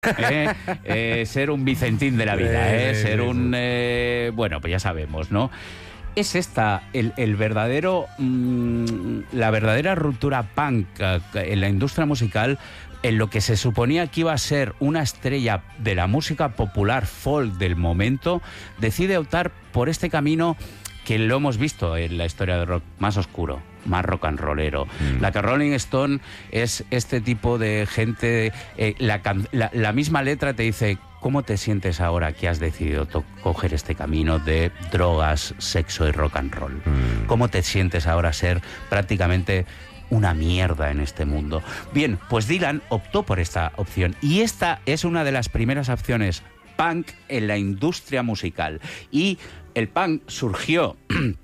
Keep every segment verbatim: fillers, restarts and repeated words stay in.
¿eh? Eh, ser un Vicentín de la vida, ¿eh? Sí, ser sí, un... sí. Eh, bueno, pues ya sabemos, ¿no? Es esta, el, el verdadero, mmm, la verdadera ruptura punk en la industria musical, en lo que se suponía que iba a ser una estrella de la música popular folk del momento, decide optar por este camino que lo hemos visto en la historia del rock, más oscuro, más rock and rollero. Mm. La que Rolling Stone es este tipo de gente, eh, la, la, la misma letra te dice: ¿cómo te sientes ahora que has decidido coger este camino de drogas, sexo y rock and roll? Mm. ¿Cómo te sientes ahora ser prácticamente una mierda en este mundo? Bien, pues Dylan optó por esta opción, y esta es una de las primeras opciones punk en la industria musical. Y el punk surgió,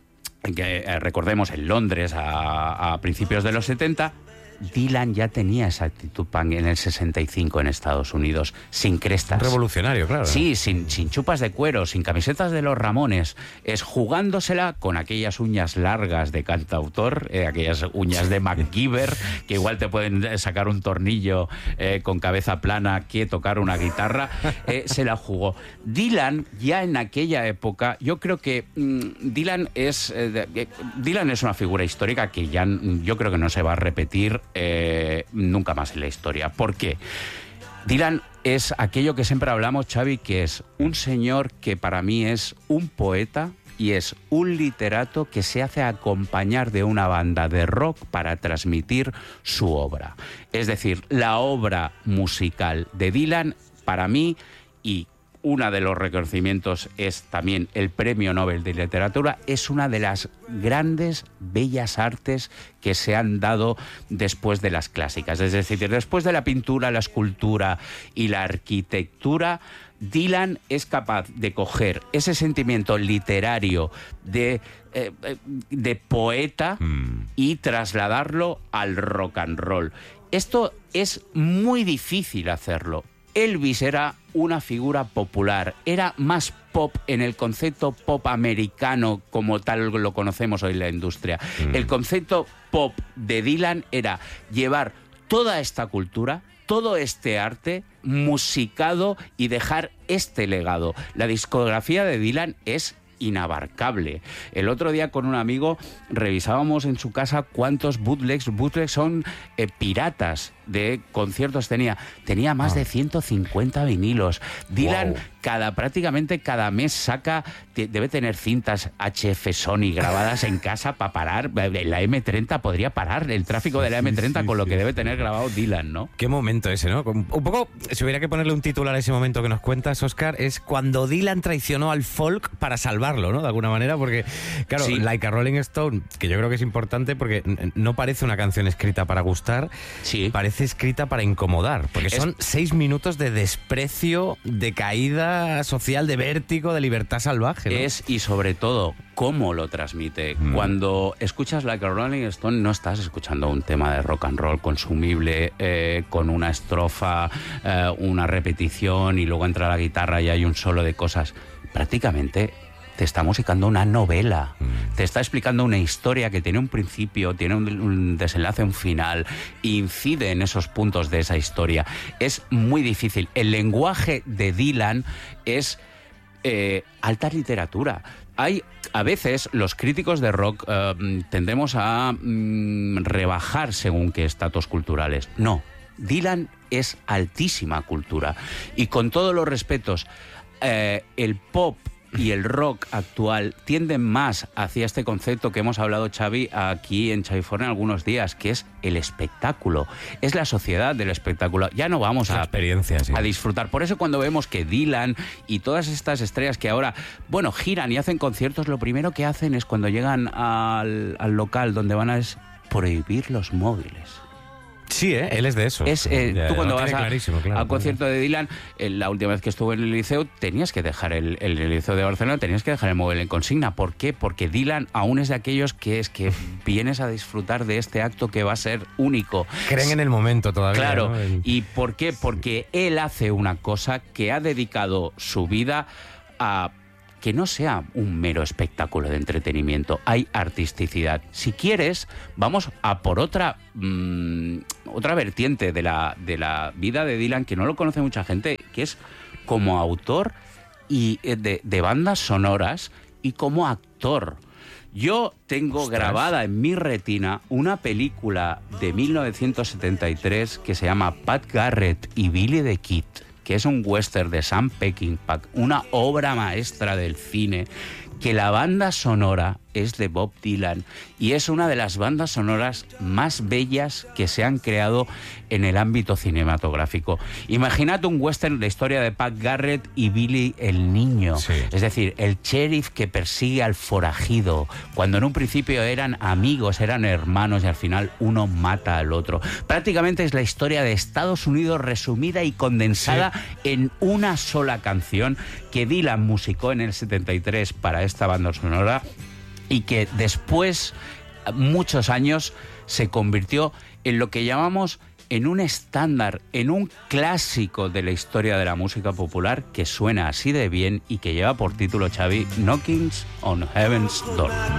que, eh, recordemos, en Londres a, a principios de los setenta. Dylan ya tenía esa actitud punk en el sesenta y cinco en Estados Unidos, sin crestas. Revolucionario, claro. Sí, sin, sin chupas de cuero, sin camisetas de los Ramones, es jugándosela con aquellas uñas largas de cantautor, eh, aquellas uñas de MacGyver, que igual te pueden sacar un tornillo eh, con cabeza plana que tocar una guitarra, eh, se la jugó. Dylan, ya en aquella época, yo creo que mmm, Dylan es eh, de, Dylan es una figura histórica que ya yo creo que no se va a repetir Eh, nunca más en la historia. ¿Por qué? Dylan es aquello que siempre hablamos, Xavi, que es un señor que para mí es un poeta y es un literato que se hace acompañar de una banda de rock para transmitir su obra. Es decir, la obra musical de Dylan, para mí, y uno de los reconocimientos es también el Premio Nobel de Literatura, es una de las grandes bellas artes que se han dado después de las clásicas. Es decir, después de la pintura, la escultura y la arquitectura, Dylan es capaz de coger ese sentimiento literario de, eh, de poeta mm. y trasladarlo al rock and roll. Esto es muy difícil hacerlo. Elvis era una figura popular, era más pop en el concepto pop americano como tal lo conocemos hoy en la industria. Mm. El concepto pop de Dylan era llevar toda esta cultura, todo este arte musicado y dejar este legado. La discografía de Dylan es inabarcable. El otro día con un amigo revisábamos en su casa cuántos bootlegs, bootlegs son eh, piratas de conciertos tenía. Tenía más ah. de ciento cincuenta vinilos. Dylan wow. cada prácticamente cada mes saca, debe tener cintas H F Sony grabadas en casa para parar. La eme treinta podría parar el tráfico de la eme treinta sí, sí, con lo que sí, debe sí. tener grabado Dylan, ¿no? Qué momento ese, ¿no? Un poco, si hubiera que ponerle un titular a ese momento que nos cuentas, Óscar, es cuando Dylan traicionó al folk para salvarlo, ¿no? De alguna manera, porque, claro, sí. Like a Rolling Stone, que yo creo que es importante porque no parece una canción escrita para gustar, sí. parece escrita para incomodar, porque son es... seis minutos de desprecio, de caída social, de vértigo, de libertad salvaje, ¿no? Es, y sobre todo, cómo lo transmite. Mm. Cuando escuchas Like a Rolling Stone, no estás escuchando un tema de rock and roll consumible, eh, con una estrofa, eh, una repetición, y luego entra la guitarra y hay un solo de cosas. Prácticamente te está musicando una novela, mm. te está explicando una historia que tiene un principio, tiene un, un desenlace, un final, incide en esos puntos de esa historia. Es muy difícil. El lenguaje de Dylan es eh, alta literatura. Hay, a veces, los críticos de rock eh, tendemos a mm, rebajar según qué estatus culturales. No, Dylan es altísima cultura. Y con todos los respetos, eh, el pop y el rock actual tienden más hacia este concepto que hemos hablado, Xavi, aquí en Xavifornia algunos días, que es el espectáculo. Es la sociedad del espectáculo. Ya no vamos a, experiencia, sí. a disfrutar. Por eso cuando vemos que Dylan y todas estas estrellas que ahora, bueno, giran y hacen conciertos, lo primero que hacen es cuando llegan al, al local donde van a es prohibir los móviles. Sí, ¿eh? Él es de eso. Es, eh, ya, tú cuando vas a, claro, al concierto de Dylan, eh, la última vez que estuve en el liceo, tenías que dejar el, el, el liceo de Barcelona, tenías que dejar el móvil en consigna. ¿Por qué? Porque Dylan aún es de aquellos que es que vienes a disfrutar de este acto que va a ser único. Creen en el momento todavía. Claro. ¿no? El... ¿Y por qué? Porque él hace una cosa que ha dedicado su vida a que no sea un mero espectáculo de entretenimiento. Hay artisticidad. Si quieres, vamos a por otra mmm, otra vertiente de la, de la vida de Dylan, que no lo conoce mucha gente, que es como autor y de, de bandas sonoras y como actor. Yo tengo Ostras. grabada en mi retina una película de mil novecientos setenta y tres que se llama Pat Garrett y Billy the Kid, que es un western de Sam Peckinpah, una obra maestra del cine, que la banda sonora es de Bob Dylan y es una de las bandas sonoras más bellas que se han creado en el ámbito cinematográfico. Imagínate un western, la historia de Pat Garrett y Billy el niño, sí. Es decir, el sheriff que persigue al forajido, cuando en un principio eran amigos, eran hermanos y al final uno mata al otro. Prácticamente es la historia de Estados Unidos resumida y condensada sí. en una sola canción que Dylan musicó en el setenta y tres para esta banda sonora y que después, muchos años, se convirtió en lo que llamamos en un estándar, en un clásico de la historia de la música popular que suena así de bien y que lleva por título, Xavi, Knockings on Heaven's Door.